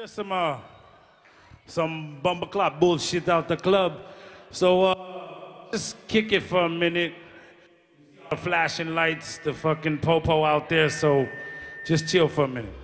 Just some bumbleclot bullshit out the club. So just kick it for a minute. The flashing lights, the fucking popo out there. So just chill for a minute.